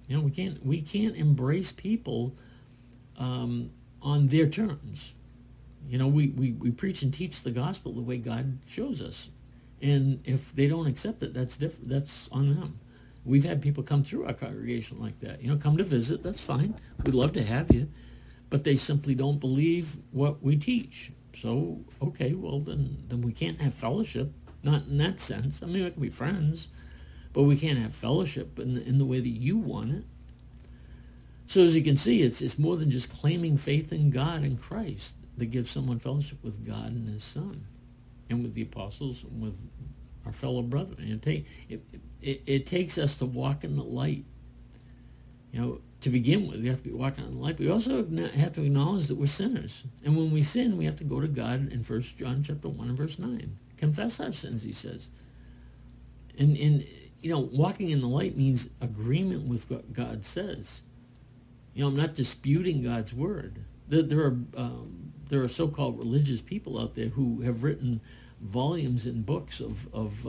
We can't embrace people on their terms. We preach and teach the gospel the way God shows us. And if they don't accept it, that's different. That's on them. We've had people come through our congregation like that. Come to visit. That's fine. We'd love to have you. But they simply don't believe what we teach. So, okay, well, then we can't have fellowship. Not in that sense. I mean, we can be friends, but we can't have fellowship in the way that you want it. So as you can see, it's more than just claiming faith in God and Christ that gives someone fellowship with God and his Son, and with the apostles, and with our fellow brethren. It takes us to walk in the light. To begin with, we have to be walking in the light. But we also have to acknowledge that we're sinners. And when we sin, we have to go to God in 1 John chapter 1 and verse 9. Confess our sins, he says. And walking in the light means agreement with what God says. I'm not disputing God's word. There are so-called religious people out there who have written volumes and books of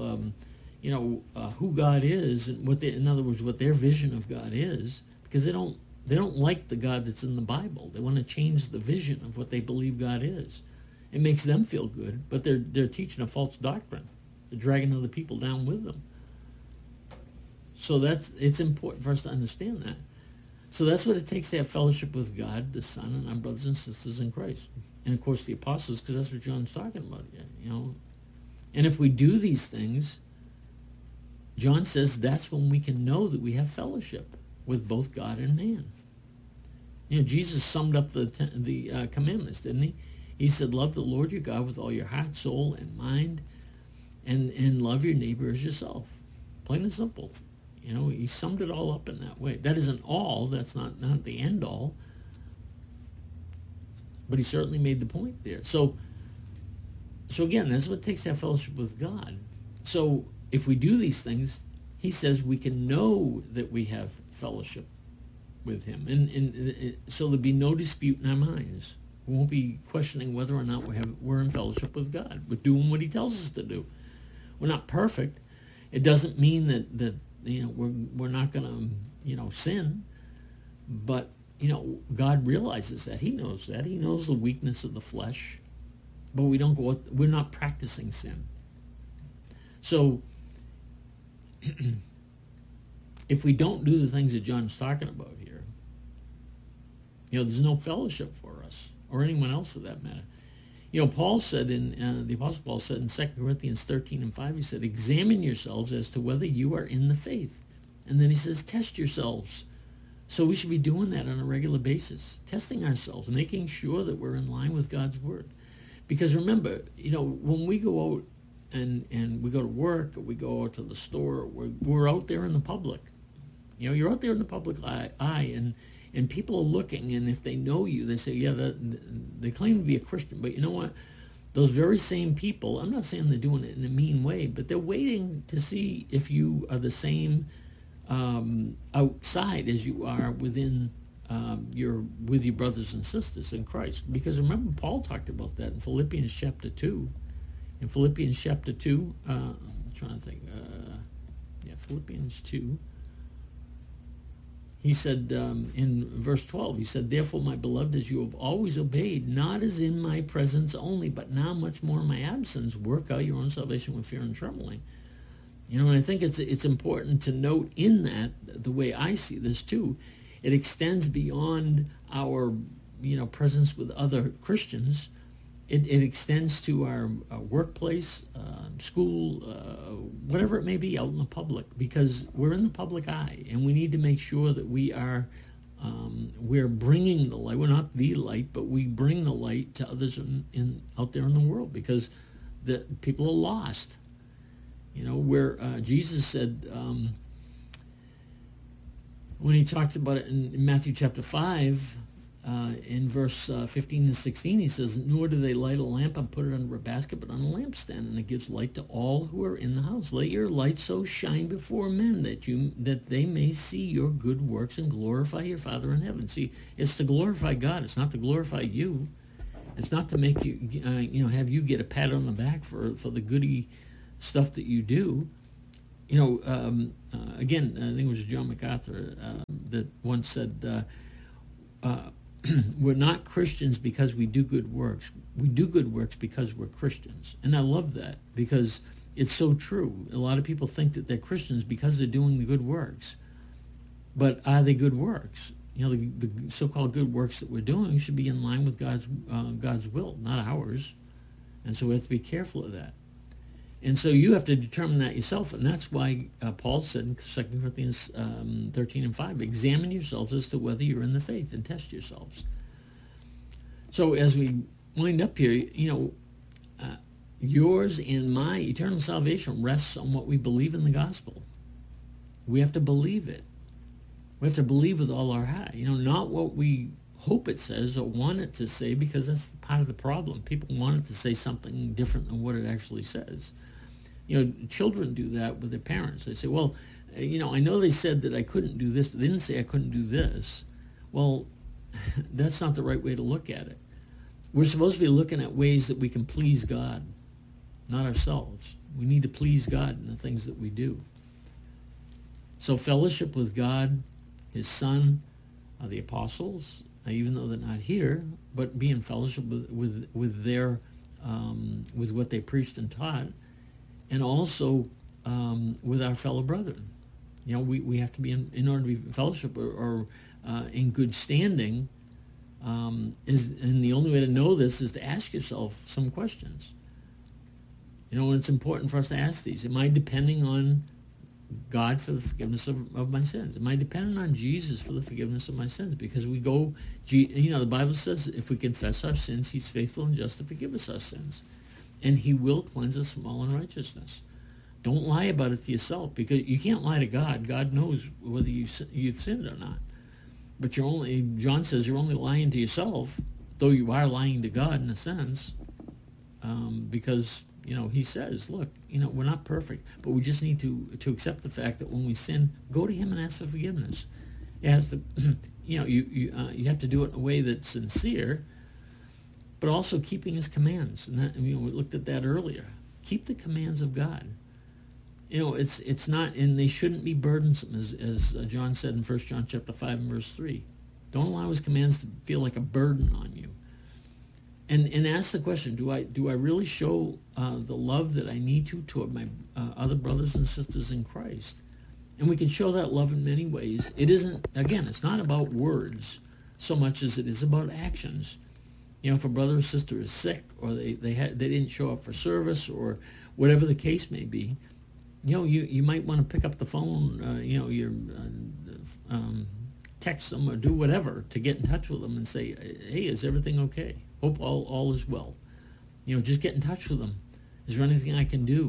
who God is, and in other words, what their vision of God is, because they don't like the God that's in the Bible. They want to change the vision of what they believe God is. It makes them feel good, but they're teaching a false doctrine. They're dragging other people down with them. So it's important for us to understand that. So that's what it takes to have fellowship with God, the Son, and our brothers and sisters in Christ. And of course the apostles, because that's what John's talking about. And if we do these things, John says that's when we can know that we have fellowship with both God and man. Jesus summed up the commandments, didn't he? He said, love the Lord your God with all your heart, soul, and mind, and love your neighbor as yourself. Plain and simple. He summed it all up in that way. That isn't all. That's not the end all. But he certainly made the point there. So again, that's what it takes to have fellowship with God. So if we do these things, he says we can know that we have fellowship with him. And so there'll be no dispute in our minds. We won't be questioning whether or not we're in fellowship with God. We're doing what he tells us to do. We're not perfect. It doesn't mean that we're not going to sin, but God realizes that. He knows that. He knows the weakness of the flesh, but we're not practicing sin. So if we don't do the things that John's talking about here, there's no fellowship for us or anyone else for that matter. Paul said the Apostle Paul said in 2 Corinthians 13 and 5, he said, examine yourselves as to whether you are in the faith. And then he says, test yourselves. So we should be doing that on a regular basis, testing ourselves, making sure that we're in line with God's word. Because remember, when we go out and we go to work, or we go out to the store, we're out there in the public. You're out there in the public eye, and people are looking, and if they know you, they say, yeah, they claim to be a Christian, but you know what? Those very same people, I'm not saying they're doing it in a mean way, but they're waiting to see if you are the same outside as you are within with your brothers and sisters in Christ. Because remember, Paul talked about that in Philippians chapter 2. In Philippians chapter 2, I'm trying to think, Philippians 2. He said in verse 12, he said, therefore, my beloved, as you have always obeyed, not as in my presence only, but now much more in my absence, work out your own salvation with fear and trembling. And I think it's important to note in that, the way I see this too, it extends beyond our presence with other Christians. It extends to our workplace, school, whatever it may be, out in the public, because we're in the public eye, and we need to make sure that we're bringing the light. We're not the light, but we bring the light to others out there in the world, because the people are lost. Where Jesus said, when he talked about it in Matthew chapter 5, in verse 15 and 16, he says, nor do they light a lamp and put it under a basket, but on a lampstand, and it gives light to all who are in the house. Let your light so shine before men that they may see your good works and glorify your Father in heaven. See, it's to glorify God. It's not to glorify you. It's not to make you, have you get a pat on the back for the goody stuff that you do. Again, I think it was John MacArthur that once said, we're not Christians because we do good works. We do good works because we're Christians. And I love that because it's so true. A lot of people think that they're Christians because they're doing the good works. But are they good works? The so-called good works that we're doing should be in line with God's will, not ours. And so we have to be careful of that. And so you have to determine that yourself. And that's why Paul said in 2 Corinthians 13 and 5, examine yourselves as to whether you're in the faith and test yourselves. So as we wind up here, yours and my eternal salvation rests on what we believe in the gospel. We have to believe it. We have to believe with all our heart. Not what we hope it says or want it to say, because that's part of the problem. People want it to say something different than what it actually says. Children do that with their parents. They say, well, I know they said that I couldn't do this, but they didn't say I couldn't do this. Well, that's not the right way to look at it. We're supposed to be looking at ways that we can please God, not ourselves. We need to please God in the things that we do. So fellowship with God, his Son, the apostles, even though they're not here, but be in fellowship with their with what they preached and taught, and also with our fellow brethren. We have to be in order to be in fellowship or in good standing. And the only way to know this is to ask yourself some questions. And it's important for us to ask these. Am I depending on God for the forgiveness of my sins? Am I dependent on Jesus for the forgiveness of my sins? Because the Bible says if we confess our sins, he's faithful and just to forgive us our sins. And he will cleanse us from all unrighteousness. Don't lie about it to yourself, because you can't lie to God. God knows whether you've sinned or not. But John says you're only lying to yourself, though you are lying to God in a sense, because he says, look, we're not perfect, but we just need to accept the fact that when we sin, go to him and ask for forgiveness. It has to, you have to do it in a way that's sincere, but also keeping his commands. And that, we looked at that earlier. Keep the commands of God. It's not, and they shouldn't be burdensome, as John said in 1 John chapter 5 and verse 3. Don't allow his commands to feel like a burden on you. And ask the question, do I really show the love that I need to toward my other brothers and sisters in Christ? And we can show that love in many ways. It isn't, again, it's not about words so much as it is about actions. If a brother or sister is sick, or they didn't show up for service, or whatever the case may be, you might want to pick up the phone, text them or do whatever to get in touch with them and say, hey, is everything okay? Hope all is well. Just get in touch with them. Is there anything I can do?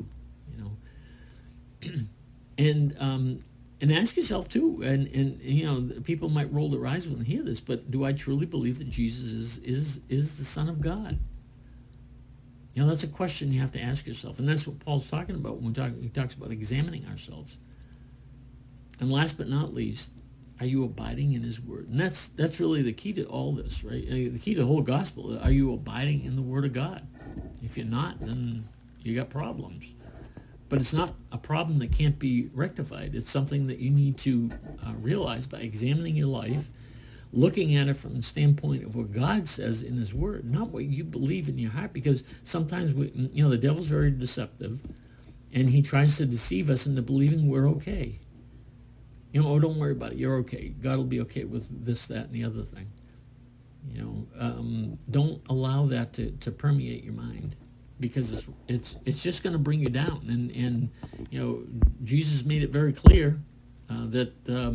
And ask yourself too. And people might roll their eyes when they hear this, but do I truly believe that Jesus is the Son of God? That's a question you have to ask yourself, and that's what Paul's talking about when he talks about examining ourselves. And last but not least, are you abiding in his word? And that's really the key to all this, right? The key to the whole gospel. Are you abiding in the word of God? If you're not, then you got problems. But it's not a problem that can't be rectified. It's something that you need to realize by examining your life, looking at it from the standpoint of what God says in his word, not what you believe in your heart, because sometimes the devil's very deceptive, and he tries to deceive us into believing we're okay. Oh, don't worry about it. You're okay. God will be okay with this, that, and the other thing. Don't allow that to permeate your mind, because it's just going to bring you down. And Jesus made it very clear that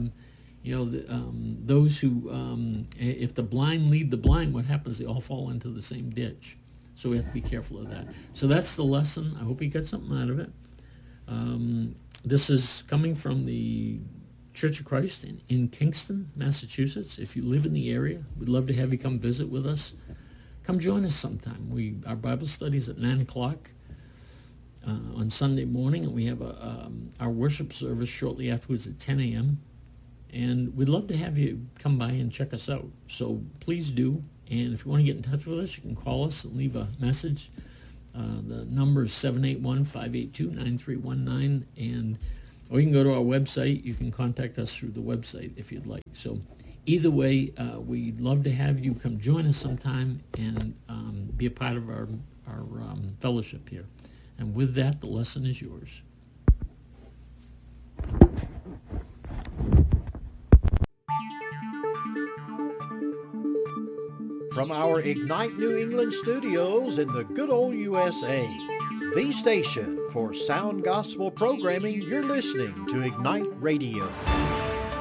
those who, if the blind lead the blind, what happens? They all fall into the same ditch. So we have to be careful of that. So that's the lesson. I hope you got something out of it. This is coming from the Church of Christ in Kingston, Massachusetts. If you live in the area, we'd love to have you come visit with us. Come join us sometime. Our Bible study is at 9 o'clock on Sunday morning, and we have our worship service shortly afterwards at 10 a.m. And we'd love to have you come by and check us out. So please do. And if you want to get in touch with us, you can call us and leave a message. The number is 781-582-9319. And or you can go to our website. You can contact us through the website if you'd like. So either way, we'd love to have you come join us sometime and be a part of our fellowship here. And with that, the lesson is yours. From our Ignite New England studios in the good old USA, the station for sound gospel programming, you're listening to Ignite Radio.